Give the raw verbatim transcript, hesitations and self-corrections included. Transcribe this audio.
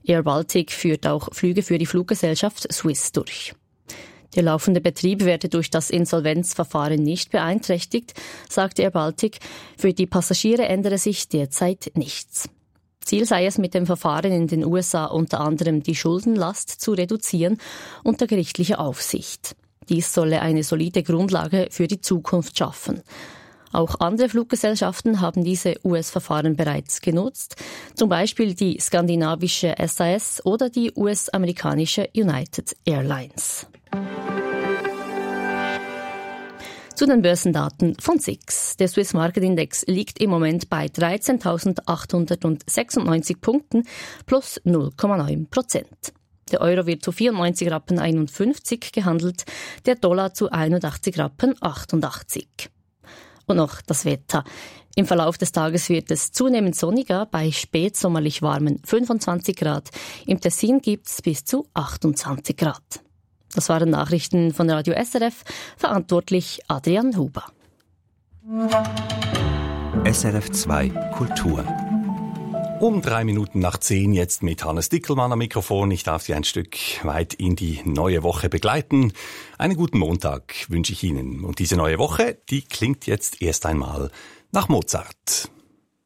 Air Baltic führt auch Flüge für die Fluggesellschaft Swiss durch. Der laufende Betrieb werde durch das Insolvenzverfahren nicht beeinträchtigt, sagt Air Baltic. Für die Passagiere ändere sich derzeit nichts. Ziel sei es mit dem Verfahren in den U S A unter anderem die Schuldenlast zu reduzieren unter gerichtlicher Aufsicht. Dies solle eine solide Grundlage für die Zukunft schaffen. Auch andere Fluggesellschaften haben diese U S-Verfahren bereits genutzt, zum Beispiel die skandinavische S A S oder die U S-amerikanische United Airlines. Zu den Börsendaten von S I X. Der Swiss Market Index liegt im Moment bei dreizehntausendachthundertsechsundneunzig Punkten plus null Komma neun Prozent. Der Euro wird zu vierundneunzig Rappen einundfünfzig gehandelt, der Dollar zu einundachtzig Rappen achtundachtzig. Und noch das Wetter. Im Verlauf des Tages wird es zunehmend sonniger, bei spätsommerlich warmen fünfundzwanzig Grad. Im Tessin gibt's bis zu achtundzwanzig Grad. Das waren Nachrichten von Radio S R F, verantwortlich Adrian Huber. S R F zwei Kultur. Um drei Minuten nach zehn jetzt mit Hannes Dickelmann am Mikrofon. Ich darf Sie ein Stück weit in die neue Woche begleiten. Einen guten Montag wünsche ich Ihnen. Und diese neue Woche, die klingt jetzt erst einmal nach Mozart.